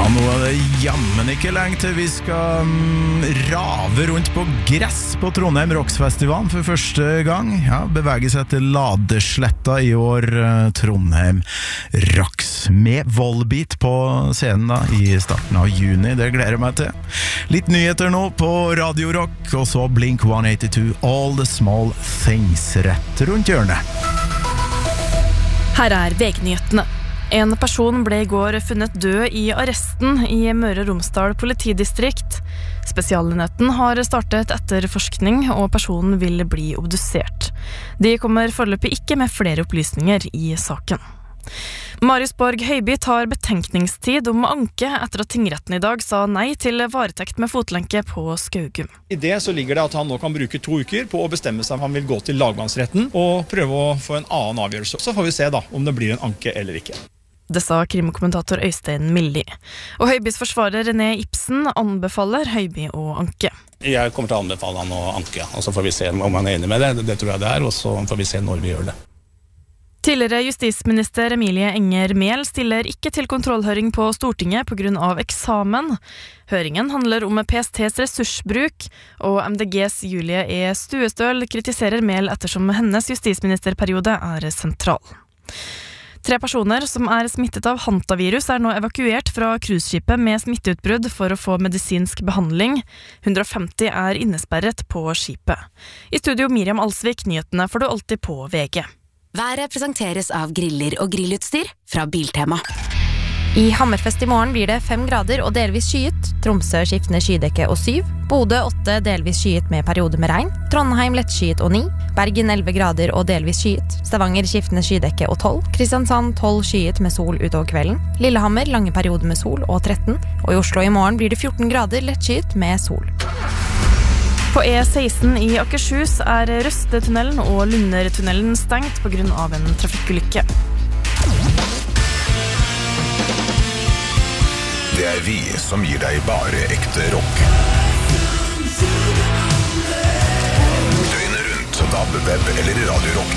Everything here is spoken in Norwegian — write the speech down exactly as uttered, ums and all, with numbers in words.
nå er det jammen ikke lenge til vi skal um, rave rundt på gress på Trondheim Rocksfestivalen for første gang. Ja, bevege seg til Ladesletta i år, uh, Trondheim Rocks. Med Volbeat på scenen da, i starten av juni, det gleder jeg meg til. Litt nyheter nå på Radio Rock, og så Blink one eighty-two, All the Small Things, rett rundt hjørnet. Her er V G-nyhetene. En person ble i går funnet død i arresten i Møre og Romsdal politidistrikt. Spesialenheten har startet etterforskning, og personen vil bli obdusert. De kommer foreløpig ikke med flere opplysninger i saken. Marius Borg Høiby tar betenkningstid om anke etter at tingretten i dag sa nei til varetekt med fotlenke på Skaugum. I det så ligger det at han nå kan bruke to uker på å bestemme seg om han vil gå til lagmannsretten og prøve å få en annen avgjørelse. Så får vi se da om det blir en anke eller ikke. Det sa krimkommentator Øystein Milli. Og Høibys forsvarer René Ibsen anbefaler Høiby å anke. Jeg kommer til å anbefale han å anke, og så får vi se om han er enig med det. Det tror jeg det er, og så får vi se når vi gjør det. Tidligere justisminister Emilie Enger Mehl stiller ikke til kontrollhøring på Stortinget på grunn av eksamen. Høringen handler om P S T's ressursbruk, og M D G's Julie E. Stuestøl kritiserer Mehl ettersom hennes justisministerperiode er sentral. Tre personer som er smittet av hantavirus er nå evakuert fra cruiseskipet med smitteutbrudd for å få medisinsk behandling. hundre og femti er innesperret på skipet. I studio Miriam Alsvik, nyhetene får du alltid på V G. Været presenteres av griller og grillutstyr fra Biltema. I Hammerfest i morgen blir det fem grader og delvis skyet. Tromsø skiftende skydekke og syv. Bodø åtte, delvis skyet med periode med regn. Trondheim lettskyet og ni. Bergen elleve grader og delvis skyet. Stavanger skiftende skydekke og tolv. Kristiansand tolv skyet med sol utover kvelden. Lillehammer lange perioder med sol og tretten. Og i Oslo i morgen blir det fjorten grader lettskyet med sol. På E seksten i Akershus er Røstetunnelen og Lundertunnelen stengt på grunn av en trafikkulykke. Det er vi som gir deg bare ekte rock. Døgnet rundt, D A B, web eller Radio Rock